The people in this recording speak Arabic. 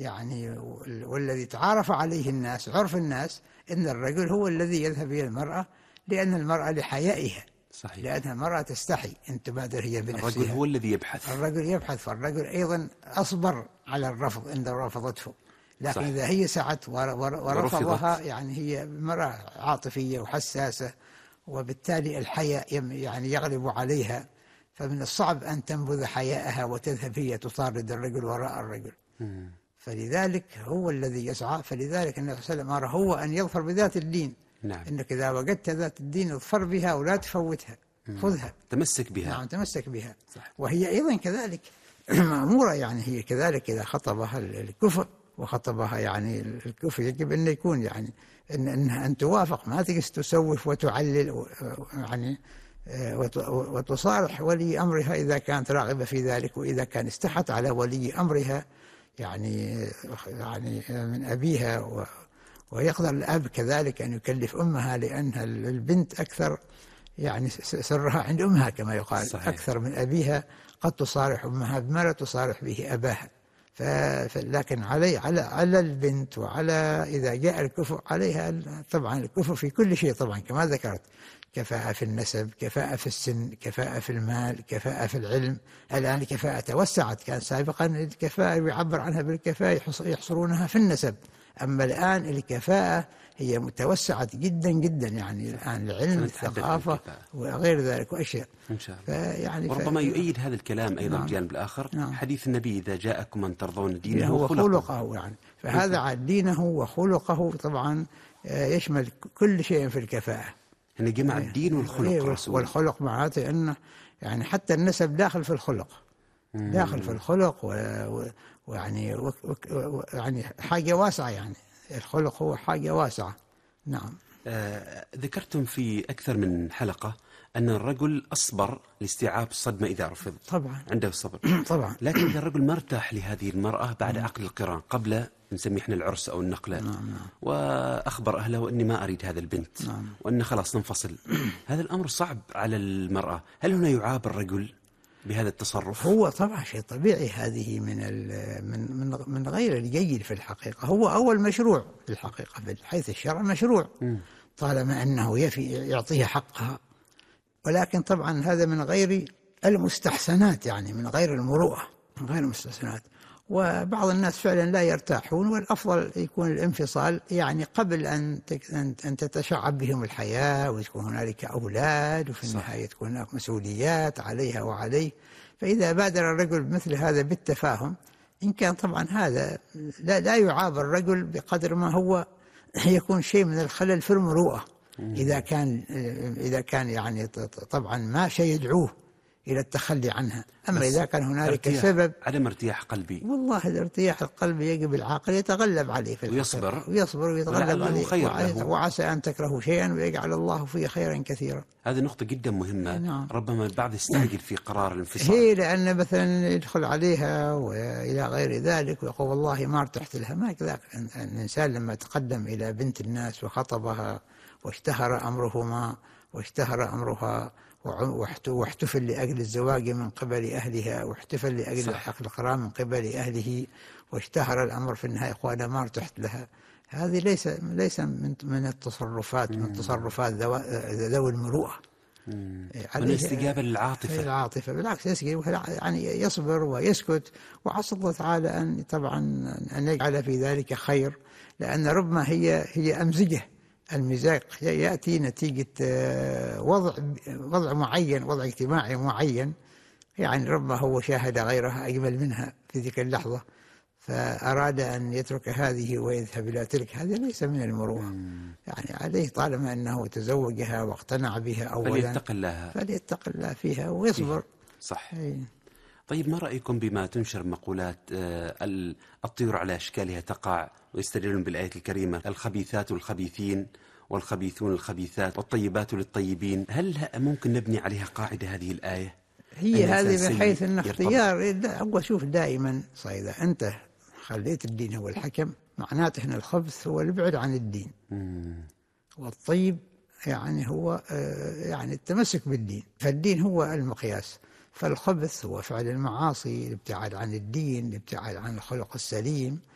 يعني والذي تعارف عليه الناس، عرف الناس، أن الرجل هو الذي يذهب إلى المرأة، لأن المرأة لحيائها، صحيح. لأن المرأة تستحي أن تبادر هي بنفسها. الرجل هو الذي يبحث. الرجل يبحث، فالرجل أيضا أصبر على الرفض إن رفضته، لكن صح. إذا هي سعت ورفضها، يعني هي امرأة عاطفية وحساسة، وبالتالي الحياء يعني يغلب عليها، فمن الصعب أن تنبذ حياءها وتذهب هي تطارد الرجل وراء الرجل. فلذلك هو الذي يسعى، فلذلك النبي صلى الله عليه وسلم هو أن يظفر بذات الدين. نعم. إنك إذا وجدت ذات الدين اظفر بها ولا تفوتها، خذها، تمسك بها. نعم تمسك بها. صح. وهي أيضا كذلك مأمورة، يعني هي كذلك إذا خطبها الكفر وخطبها يعني الكفر يجب أن يكون يعني أن توافق، ما تجلس تسوف وتعلل يعني وتصارح ولي أمرها إذا كانت راغبة في ذلك، وإذا كان استحت على ولي أمرها يعني من أبيها. ويقدر الأب كذلك أن يكلف أمها، لأن البنت أكثر يعني سرها عند أمها كما يقال. صحيح. أكثر من أبيها، قد تصارح أمها بما لا تصارح به أباها. لكن على البنت، وعلى إذا جاء الكفر عليها طبعا الكفر في كل شيء طبعا كما ذكرت، كفاءة في النسب، كفاءة في السن، كفاءة في المال، كفاءة في العلم. الآن الكفاءة توسعت، كان سابقا الكفاءة يعبر عنها بالكفاءة يحصرونها في النسب، أما الآن الكفاءة هي متوسعة جدا جدا، يعني الآن العلم، الثقافة وغير ذلك وأشياء. إن شاء الله. وربما يؤيد هذا الكلام أيضا الجانب الآخر. نعم. حديث النبي إذا جاءكم من ترضون دينه وخلقه، يعني فهذا دينه وخلقه طبعا يشمل كل شيء في الكفاءة، يعني جمع الدين والخلق. والخلق معناته أنه يعني حتى النسب داخل في الخلق، داخل في الخلق، ويعني يعني حاجة واسعة، يعني الخلق هو حاجة واسعة. نعم. ذكرتم في أكثر من حلقة أن الرجل أصبر لاستيعاب الصدمة إذا رفض. طبعا عنده الصبر. طبعا. لكن إذا الرجل ما ارتاح لهذه المرأة بعد عقد القران، قبل نسميه احنا العرس أو النقلة. نعم. وأخبر أهله أني ما أريد هذا البنت. نعم. وأن خلاص ننفصل. هذا الأمر صعب على المرأة. هل هنا يعاب الرجل بهذا التصرف؟ هو طبعا شيء طبيعي، هذه من غير الجيد في الحقيقة. هو أول مشروع في الحقيقة، من حيث الشرع مشروع طالما أنه يعطيها حقها، ولكن طبعا هذا من غير المستحسنات، يعني من غير المروءة، من غير المستحسنات. وبعض الناس فعلا لا يرتاحون، والأفضل يكون الانفصال يعني قبل أن تتشعب بهم الحياة، ويكون هنالك أولاد، وفي النهاية تكون هناك مسؤوليات عليها وعليه. فإذا بادر الرجل بمثل هذا بالتفاهم، إن كان طبعا هذا لا يعاب الرجل بقدر ما هو يكون شيء من الخلل في المروءة، إذا كان يعني طبعا ما شيء يدعوه إلى التخلي عنها. أما إذا كان هنالك سبب عدم ارتياح قلبي، والله الارتياح القلبي يجب العاقل يتغلب عليه في ويصبر ويتغلب عليه، وعسى أن تكرهوا شيئا ويجعل الله فيه خيرا كثيرا. هذه نقطة جدا مهمة. نعم. ربما البعض يستعجل في قرار الانفصال، هي لأن مثلا يدخل عليها وإلى غير ذلك ويقول والله ما ارتحت لها. ما كذاك الإنسان لما تقدم إلى بنت الناس وخطبها واشتهر أمرها واحتفل لأجل الزواج من قبل أهلها، واحتفل لأجل عقد القران من قبل أهله، واشتهر الأمر في النهاية قال ما ارتحت لها. هذه ليس من التصرفات، من تصرفات ذوي المروءة. من الاستجابة للعاطفة. بالعكس يعني يصبر ويسكت، وعسى الله تعالى أن يجعل في ذلك خير، لأن ربما هي أمزجة. المزاج يأتي نتيجة وضع معين، وضع اجتماعي معين، يعني ربما هو شاهد غيرها أجمل منها في تلك اللحظة، فأراد أن يترك هذه ويذهب إلى تلك. هذا ليس من المروءة، يعني عليه طالما أنه تزوجها واقتنع بها أولا فليتق الله فيها ويصبر. صح. طيب، ما رأيكم بما تنشر مقولات الطيور على أشكالها تقع، ويستدلون بالآية الكريمة الخبيثات والخبيثين والخبيثون الخبيثات والطيبات للطيبين؟ هل ممكن نبني عليها قاعدة هذه الآية؟ هي هذه بحيث أن اختيار أشوف دائما إذا أنت خليت الدين هو الحكم، معناته أن الخبث هو البعد عن الدين، والطيب يعني هو يعني التمسك بالدين، فالدين هو المقياس. فالخبث هو فعل المعاصي، الابتعاد عن الدين، الابتعاد عن الخلق السليم.